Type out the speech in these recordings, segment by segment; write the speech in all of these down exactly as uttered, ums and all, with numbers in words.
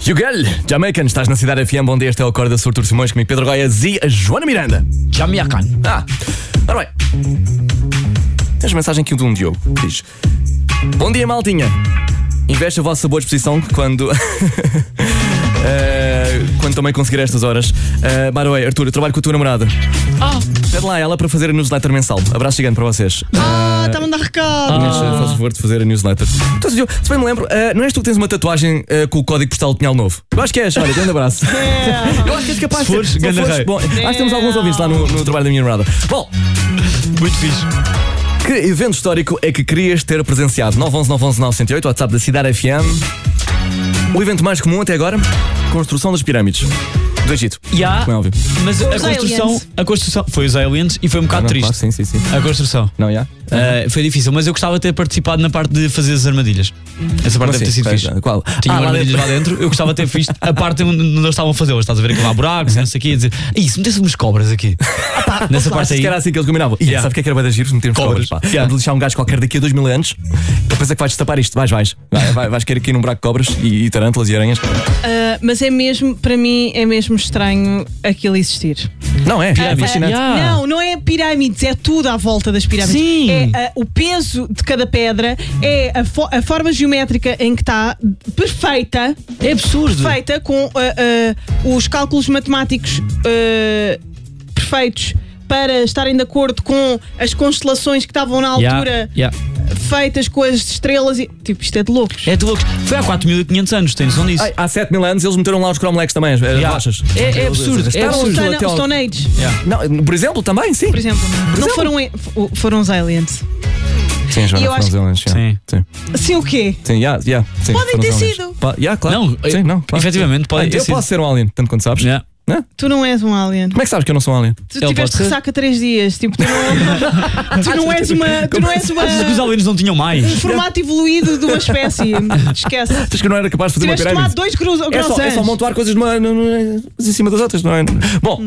Yugal, Jamaican, estás na Cidade F M. Bom dia, este é o Acorda Sur Tur Simões, comigo Pedro Goiás e a Joana Miranda. Jamaican. Ah, ora bem. Tens mensagem aqui de um Diogo. Diz: bom dia, maltinha. Investe a vossa boa disposição quando. uh, quando também conseguir estas horas. Uh, by the way, Arthur, eu trabalho com a tua namorada. Ah, Pede lá ela para fazer a newsletter mensal. Abraço gigante para vocês. Ah, está-me a dar recado. Mas uh, faz favor de fazer a newsletter. Então, se bem me lembro, uh, não és tu que tens uma tatuagem uh, com o código postal de Pinhal Novo? Eu acho que és, olha, grande abraço. É. Eu acho que és capaz Se de fores, ser. ganda rei. Bom, acho que temos alguns ouvintes lá no, no trabalho da minha namorada. Bom, muito fixe. que evento histórico é que querias ter presenciado? nove um um nove um nove zero oito, WhatsApp da Cidade F M. O evento mais comum até agora? Construção das pirâmides do Egito. Yeah, Como é óbvio. mas a Os construção, aliens. a construção foi os aliens e foi um bocado Ah, não, triste. claro, sim, sim, sim. A construção. Não, já? Uh, foi difícil, mas eu gostava de ter participado na parte de fazer as armadilhas. Essa parte deve ter sido fixe. Qual? Tinha Ah, lá armadilhas dentro. lá dentro, eu gostava de ter visto a parte onde eles estavam a fazê-las. Estás a ver aquilo lá, buracos, não sei o quê, a dizer, "Ih, se metesse umas cobras aqui." Nessa Claro, parte aí. que era assim que eles combinavam. E Yeah. sabe o que é que era bué de giro? Metermos cobras. Cobras. Pá. Yeah. Vamos lixar um gajo qualquer daqui a dois mil anos. Eu penso que vais destapar isto. Vais, vais. Vai, vai, vais querer aqui num buraco de cobras e, e tarântulas e aranhas. Ah, mas é mesmo, para mim, é mesmo estranho aquilo existir. Não é? É fascinante. Yeah. Não, não é pirâmides, é tudo à volta das pirâmides. Sim. É ah, o peso de cada pedra, é a, fo- a forma geométrica em que está perfeita. É absurdo. Feita com ah, ah, os cálculos matemáticos ah, perfeitos para estarem de acordo com as constelações que estavam na Yeah, altura yeah. feitas com as estrelas e. Tipo, isto é de loucos. É de loucos. Foi há quatro mil e quinhentos anos, tens noção disso? Ai, há sete mil anos eles meteram lá os cromlechs também, as as Yeah. rochas. É- é absurdo, é Estavam absurdo. aquilo Stone, até ao- Stone Age, Não, por exemplo, também, sim. por exemplo. Não exemplo? foram, e- f- foram os aliens. Sim, Joana, E eu foram acho os aliens, yeah. Sim. Sim. Assim o quê? Sim, yeah, yeah, sim, Podem foram os ter aliens. sido. Pa- yeah, claro. Não, sim, não, claro. efetivamente podem Ah, ter eu sido. posso ser um alien, tanto quanto sabes. Yeah. Não? Tu não és um alien. Como é que sabes que eu não sou um alien? Tu Ele tiveste pode ser. ressaca três dias. Tipo, tu não, tu não és uma. Tu não és uma. Achas que os aliens não tinham mais? Um formato evoluído de uma espécie. Esquece. Achas que eu não era capaz de fazer Tiveste uma tomado pirâmide? dois grus- É só, grossãs. é só montar coisas numa, numa, numa- em cima das outras, não é? Bom,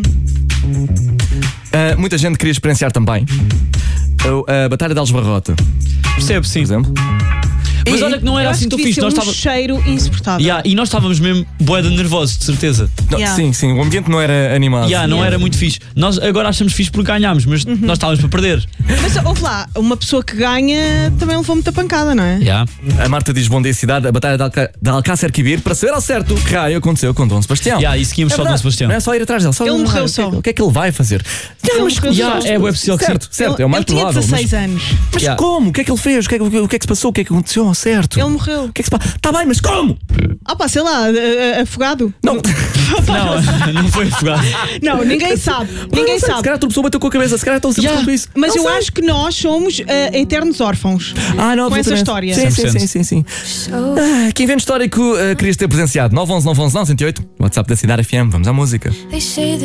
ah, muita gente queria experienciar também a, a Batalha de Aljubarrota, por Percebo, sim. exemplo. Mas E- olha que não era Eu acho assim que tão devia fixe. ser Nós um estávamos. cheiro insuportável. Yeah, e nós estávamos mesmo boeda nervosos, de certeza. Não, Yeah. Sim, sim, o ambiente não era animado. Yeah, não Yeah. era muito fixe. Nós agora achamos fixe porque ganhámos, mas nós estávamos para perder. Mas ouve lá, uma pessoa que ganha também levou muita pancada, não é? Yeah. A Marta diz: bom dia, cidade, a Batalha de, Alca de Alcácer Quibir, para saber ao certo o que raio aconteceu com Dom Sebastião. Yeah, e seguimos só verdade. Dom Sebastião. Não é só ir atrás dele. Só Ele um morreu raio. só. O que, é, o que é que ele vai fazer? Ele morreu Yeah, só. é bué possível que sim. Certo, certo, Ele, é o mais ele tinha provável. dezasseis mas anos. mas Yeah. como? O que é que ele fez? O que é, que- o que é que se passou? O que é que aconteceu? Certo. Ele morreu. O que é que se passa? Está bem, mas como? Ah, pá, sei lá, a- a- afogado. Não. Não, não foi afogado. Não, ninguém sabe. Ninguém Não sei, Se sabe. calhar a pessoa bateu com a cabeça, se calhar estão sempre Yeah. quanto isso. Mas Não eu sei. acho que nós somos ah, eternos órfãos. Ah, não, com essa absolutamente. história. Sim, sim, cem por sim, cento. sim, sim. Ah, que evento histórico ah, querias ter presenciado? nove um um nove um nove zero oito, WhatsApp da Cidade F M. Vamos à música. They say that